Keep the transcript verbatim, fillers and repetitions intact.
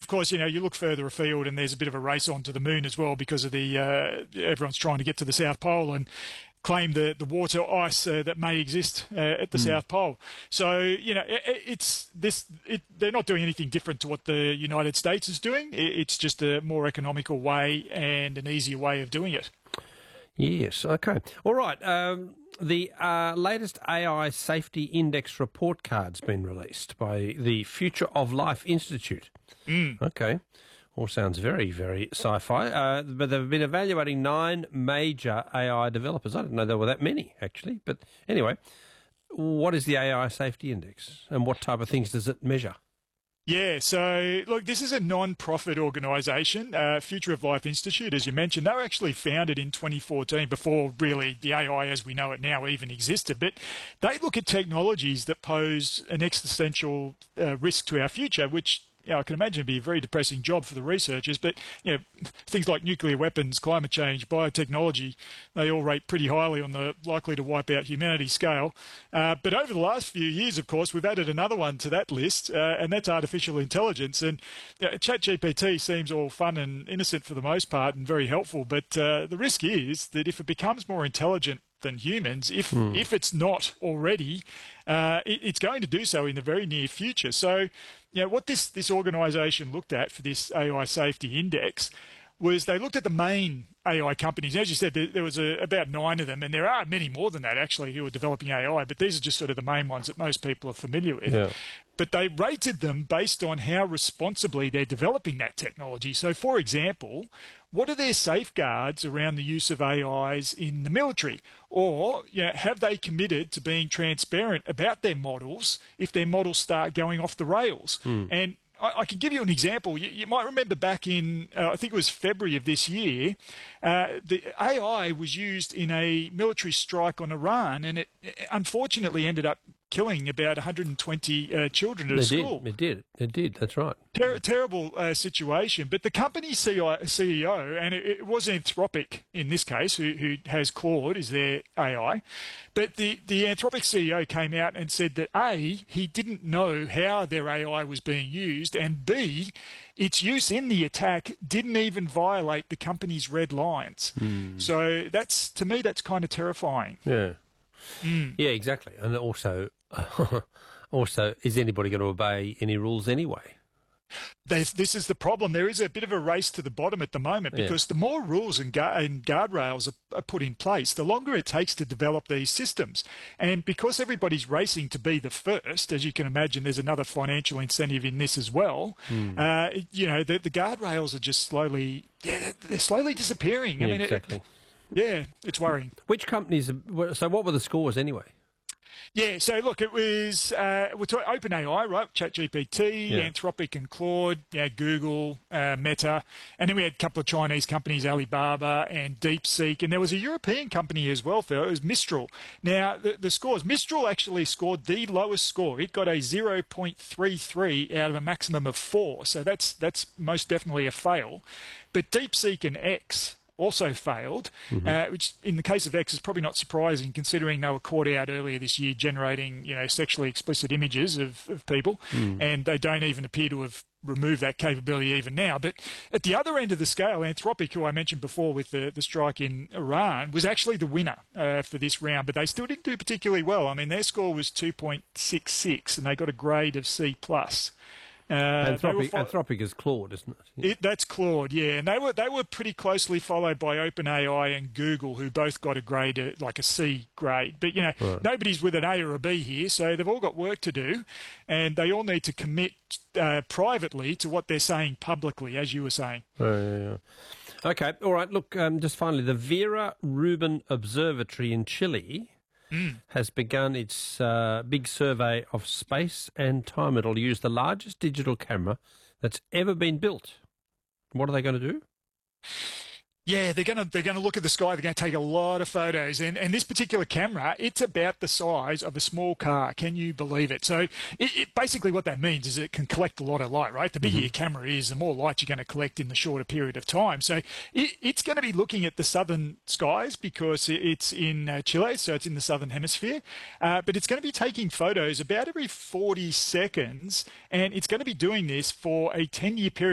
course, you know, you look further afield and there's a bit of a race on to the moon as well because of the uh, everyone's trying to get to the South Pole and claim the, the water ice uh, that may exist uh, at the mm. South Pole. So, you know, it, it's this. It, they're not doing anything different to what the United States is doing. It, it's just a more economical way and an easier way of doing it. Yes, okay. All right. Um, the uh, latest A I Safety Index report card's been released by the Future of Life Institute. Mm. Okay. All sounds very, very sci-fi. Uh, but they've been evaluating nine major A I developers. I didn't know there were that many, actually. But anyway, what is the A I Safety Index and what type of things does it measure? Yeah, so look, this is a non-profit organisation, uh, Future of Life Institute, as you mentioned. They were actually founded in twenty fourteen, before really the A I as we know it now even existed. But they look at technologies that pose an existential uh, risk to our future, which you know, I can imagine it'd be a very depressing job for the researchers, but you know, things like nuclear weapons, climate change, biotechnology, they all rate pretty highly on the likely to wipe out humanity scale. Uh, but over the last few years, of course, we've added another one to that list, uh, and that's artificial intelligence. And you know, ChatGPT seems all fun and innocent for the most part and very helpful, but uh, the risk is that if it becomes more intelligent than humans, if mm. if it's not already, uh, it, it's going to do so in the very near future. So, you know, what this, this organisation looked at for this A I Safety Index was they looked at the main A I companies. As you said, there, there was a, about nine of them, and there are many more than that, actually, who are developing A I, but these are just sort of the main ones that most people are familiar with. Yeah. But they rated them based on how responsibly they're developing that technology. So, for example, what are their safeguards around the use of A Is in the military? Or you know, have they committed to being transparent about their models if their models start going off the rails? Mm. And I, I can give you an example. You, you might remember back in, uh, I think it was February of this year, uh, the A I was used in a military strike on Iran, and it unfortunately ended up killing about one hundred twenty uh, children at it a school. Did. It did. It did. That's right. Ter- terrible uh, situation. But the company C E O, and it, it was Anthropic in this case, who, who has Claude as their A I, but the, the Anthropic C E O came out and said that A, he didn't know how their A I was being used, and B, its use in the attack didn't even violate the company's red lines. Mm. So that's, to me, that's kind of terrifying. Yeah. Mm. Yeah, exactly. And also, also, is anybody going to obey any rules anyway? There's, this is the problem. There is a bit of a race to the bottom at the moment because yeah. the more rules and, gu- and guardrails are, are put in place, the longer it takes to develop these systems. And because everybody's racing to be the first, as you can imagine, there's another financial incentive in this as well. Mm. Uh, you know, the, the guardrails are just slowly, yeah, they're slowly disappearing. Yeah, I mean, exactly. It, yeah, it's worrying. Which companies? So, what were the scores anyway? Yeah, so look, it was uh, we're talking OpenAI, right? ChatGPT, Yeah. Anthropic and Claude, yeah, Google, uh, Meta, and then we had a couple of Chinese companies, Alibaba and DeepSeek, and there was a European company as well, Phil. It was Mistral. Now, the, the scores, Mistral actually scored the lowest score. It got a zero point three three out of a maximum of four, so that's that's most definitely a fail. But DeepSeek and X also failed, mm-hmm. uh, which in the case of X is probably not surprising considering they were caught out earlier this year generating, you know, sexually explicit images of, of people, mm. and they don't even appear to have removed that capability even now. But at the other end of the scale, Anthropic, who I mentioned before with the, the strike in Iran, was actually the winner uh, for this round, but they still didn't do particularly well. I mean, their score was two point six six, and they got a grade of C plus. Uh, Anthropic, fo- Anthropic is Claude, isn't it? it? That's Claude, yeah. And they were they were pretty closely followed by OpenAI and Google, who both got a grade, uh, like a C grade. But, you know, right. nobody's with an A or a B here, so they've all got work to do. And they all need to commit uh, privately to what they're saying publicly, as you were saying. Oh, yeah, yeah. Okay, all right. Look, um, just finally, the Vera Rubin Observatory in Chile Mm. has begun its uh, big survey of space and time. It'll use the largest digital camera that's ever been built. What are they going to do? Yeah, they're gonna they're gonna look at the sky. They're gonna take a lot of photos, and and this particular camera, it's about the size of a small car. Can you believe it? So, it, it basically what that means is it can collect a lot of light. Right, the bigger mm-hmm. your camera is, the more light you're going to collect in the shorter period of time. So, it, it's going to be looking at the southern skies because it's in uh, Chile, so it's in the southern hemisphere. Uh, but it's going to be taking photos about every forty seconds, and it's going to be doing this for a ten-year period.